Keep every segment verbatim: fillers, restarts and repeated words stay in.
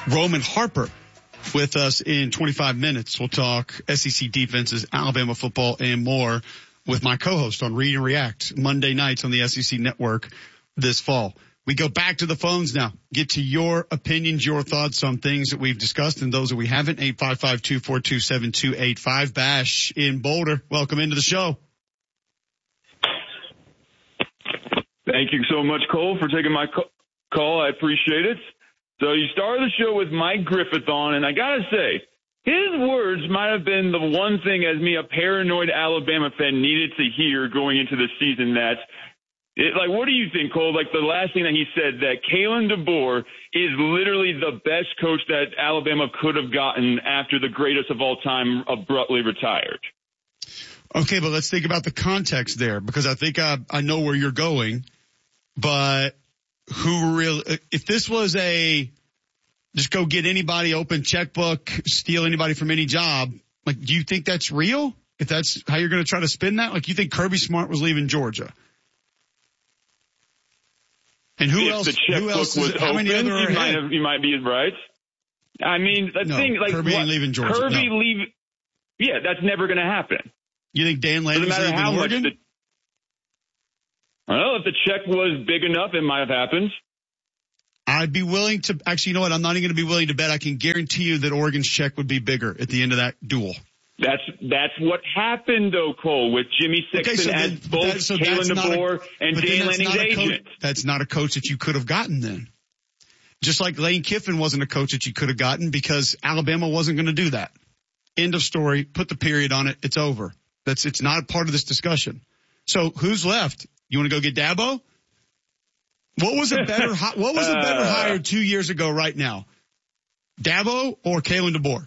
Roman Harper with us in twenty-five minutes. We'll talk S E C defenses, Alabama football, and more with my co-host on Read and React Monday nights on the S E C Network this fall. We go back to the phones now. Get to your opinions, your thoughts on things that we've discussed and those that we haven't. eight five five, two four two, seven two eight five. Bash in Boulder. Welcome into the show. Thank you so much, Cole, for taking my call. I appreciate it. So you started the show with Mike Griffith on, and I got to say, his words might have been the one thing as me, a paranoid Alabama fan, needed to hear going into the season. That, it, like, what do you think, Cole? Like, the last thing that he said, that Kalen DeBoer is literally the best coach that Alabama could have gotten after the greatest of all time abruptly retired. Okay, but let's think about the context there, because I think I, I know where you're going, but who really, if this was a just go get anybody, open checkbook, steal anybody from any job, like, do you think that's real? If that's how you're going to try to spin that? Like, you think Kirby Smart was leaving Georgia? And who if else? The checkbook who else was is, how open, many other you might, have, you might be right. I mean, the no, thing, like, Kirby what, ain't leaving Georgia. Kirby no. leave. Yeah, that's never going to happen. You think Dan Lanning is leaving how Oregon? Much the, I don't know, if the check was big enough, it might have happened. I'd be willing to, actually, you know what, I'm not even going to be willing to bet. I can guarantee you that Oregon's check would be bigger at the end of that duel. That's that's what happened, though, Cole, with Jimmy Sexton okay, so as then, both that, so Kalen DeBoer a, and Dan Lanning's agent. That's not a coach that you could have gotten then. Just like Lane Kiffin wasn't a coach that you could have gotten because Alabama wasn't going to do that. End of story. Put the period on it. It's over. That's it's not a part of this discussion. So who's left? You want to go get Dabo? What was a better what was a better uh, hire two years ago right now? Dabo or Kalen DeBoer?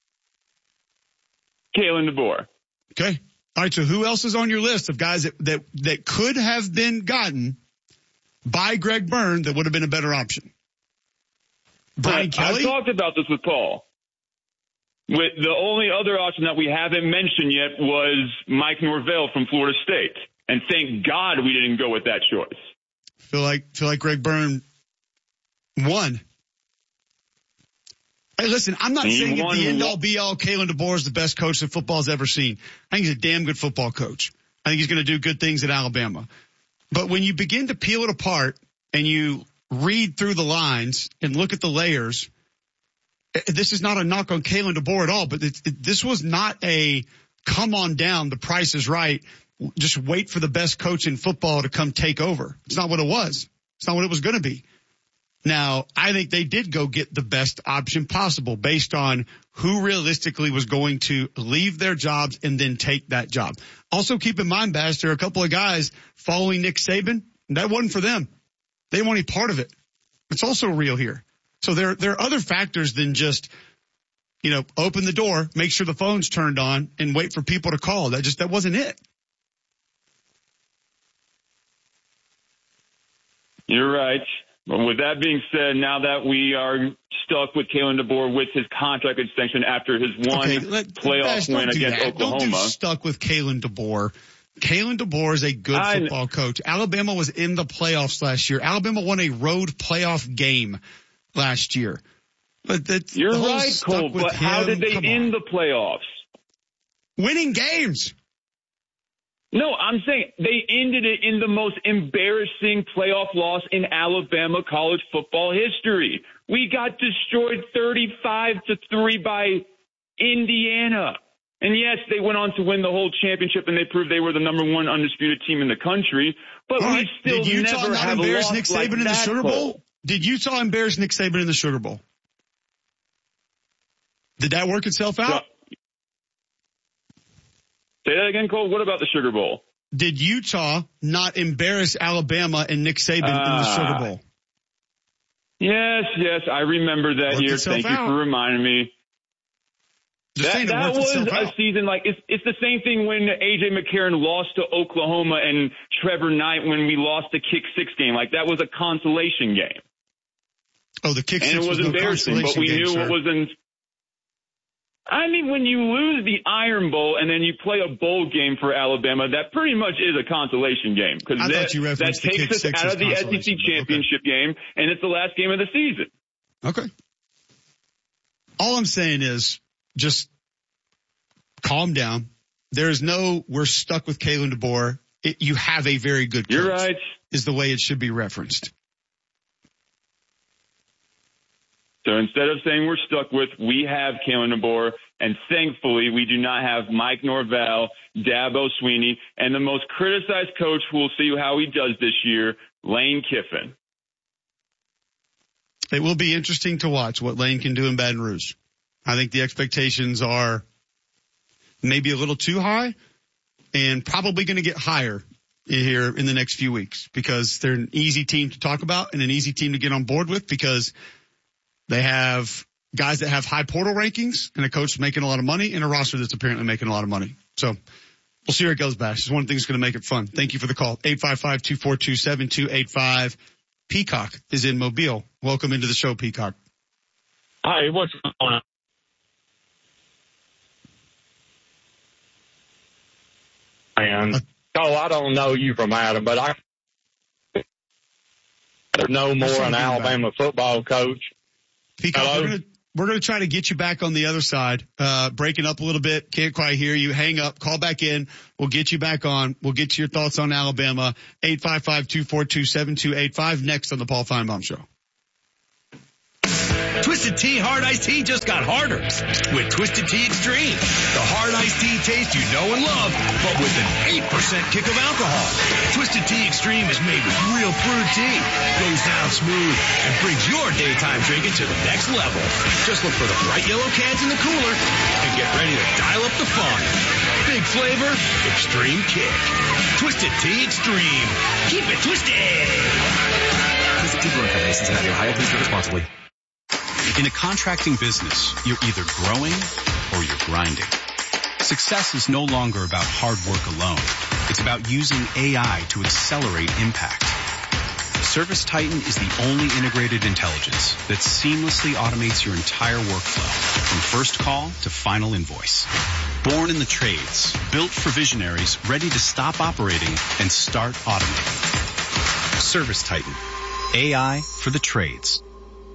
Kalen DeBoer. Okay. All right. So who else is on your list of guys that, that, that could have been gotten by Greg Byrne that would have been a better option? Brian I, Kelly? I've talked about this with Paul. With the only other option that we haven't mentioned yet was Mike Norvell from Florida State. And thank God we didn't go with that choice. Feel like, feel like Greg Byrne won. Hey, listen, I'm not he saying at the end all won. be all Kalen DeBoer is the best coach that football's ever seen. I think he's a damn good football coach. I think he's going to do good things at Alabama. But when you begin to peel it apart and you read through the lines and look at the layers, this is not a knock on Kalen DeBoer at all, but it, it, this was not a come on down, the price is right, just wait for the best coach in football to come take over. It's not what it was. It's not what it was going to be. Now, I think they did go get the best option possible based on who realistically was going to leave their jobs and then take that job. Also, keep in mind, Bash, there are a couple of guys following Nick Saban. That wasn't for them. They didn't want any part of it. It's also real here. So there, there are other factors than just, you know, open the door, make sure the phone's turned on, and wait for people to call. That just, that wasn't it. You're right. Well, with that being said, now that we are stuck with Kalen DeBoer with his contract extension after his one okay, let, playoff Bash, win against that. Oklahoma. Don't do stuck with Kalen DeBoer. Kalen DeBoer is a good I, football coach. Alabama was in the playoffs last year. Alabama won a road playoff game last year. But that's You're right, Cole, but him. how did they Come end on. the playoffs? Winning games. No, I'm saying they ended it in the most embarrassing playoff loss in Alabama college football history. We got destroyed thirty-five to three by Indiana. And yes, they went on to win the whole championship and they proved they were the number one undisputed team in the country. But All we right. still Did Utah never not have embarrass lost Nick Saban like in the that, Sugar Bowl? Cole. Did Utah embarrass Nick Saban in the Sugar Bowl? Did that work itself out? So, say that again, Cole. What about the Sugar Bowl? Did Utah not embarrass Alabama and Nick Saban uh, in the Sugar Bowl? Yes, yes, I remember that Worked year. Thank out. you for reminding me. Just that that was a season like it's it's the same thing when A J McCarron lost to Oklahoma and Trevor Knight when we lost the kick six game. Like that was a consolation game. Oh, the kick and six it was, was embarrassing, no but we game, knew sir. it wasn't. I mean, when you lose the Iron Bowl and then you play a bowl game for Alabama, that pretty much is a consolation game because that, that takes us out of the S E C championship okay. game, and it's the last game of the season. Okay. all I'm saying is just calm down. There is no, we're stuck with Kalen DeBoer. It, you have a very good coach. You're right. Is the way it should be referenced. So instead of saying we're stuck with, we have Kalen DeBoer, and thankfully we do not have Mike Norvell, Dabo Swinney, and the most criticized coach who will see how he does this year, Lane Kiffin. It will be interesting to watch what Lane can do in Baton Rouge. I think the expectations are maybe a little too high and probably going to get higher here in the next few weeks because they're an easy team to talk about and an easy team to get on board with because they have guys that have high portal rankings and a coach making a lot of money and a roster that's apparently making a lot of money. So we'll see where it goes, Bash. It's one thing that's going to make it fun. Thank you for the call. eight five five, two four two, seven two eight five. Peacock is in Mobile. Welcome into the show, Peacock. Hi, what's going on? And oh, I don't know you from Adam, but I know more an Alabama football coach. Peacock, we're gonna we're gonna try to get you back on the other side. Uh, breaking up a little bit, can't quite hear you. Hang up, call back in. We'll get you back on. We'll get you your thoughts on Alabama. eight five five, two four two, seven two eight five. Next on the Paul Feinbaum Show. Twisted Tea Hard Iced Tea just got harder with Twisted Tea Extreme. The hard iced tea taste you know and love, but with an eight percent kick of alcohol. Twisted Tea Extreme is made with real brewed tea, goes down smooth, and brings your daytime drinking to the next level. Just look for the bright yellow cans in the cooler and get ready to dial up the fun. Big flavor, extreme kick. Twisted Tea Extreme. Keep it twisted. Twisted Tea Brewing Company, Cincinnati, Ohio. Please drink responsibly. In a contracting business, you're either growing or you're grinding. Success is no longer about hard work alone. It's about using A I to accelerate impact. ServiceTitan is the only integrated intelligence that seamlessly automates your entire workflow, from first call to final invoice. Born in the trades, built for visionaries ready to stop operating and start automating. ServiceTitan, A I for the trades.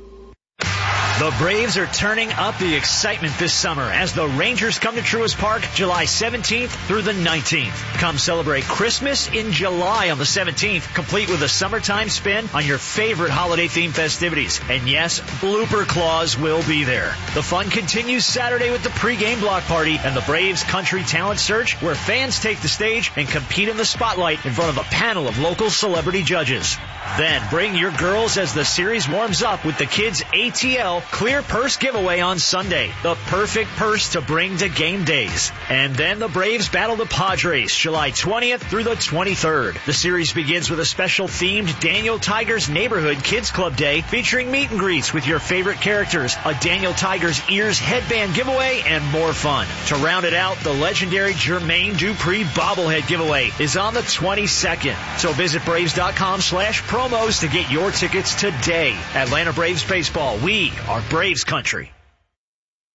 The Braves are turning up the excitement this summer as the Rangers come to Truist Park July seventeenth through the nineteenth. Come celebrate Christmas in July on the seventeenth, complete with a summertime spin on your favorite holiday-themed festivities. And yes, Blooper Claws will be there. The fun continues Saturday with the pregame block party and the Braves Country Talent Search, where fans take the stage and compete in the spotlight in front of a panel of local celebrity judges. Then bring your girls as the series warms up with the Kids A T L Clear Purse giveaway on Sunday. The perfect purse to bring to game days. And then the Braves battle the Padres July twentieth through the twenty-third. The series begins with a special themed Daniel Tigers Neighborhood Kids Club Day featuring meet and greets with your favorite characters, a Daniel Tigers Ears headband giveaway, and more fun. To round it out, the legendary Jermaine Dupri bobblehead giveaway is on the twenty-second. So visit Braves.com slash promos to get your tickets today. Atlanta Braves Baseball, we are Braves Country.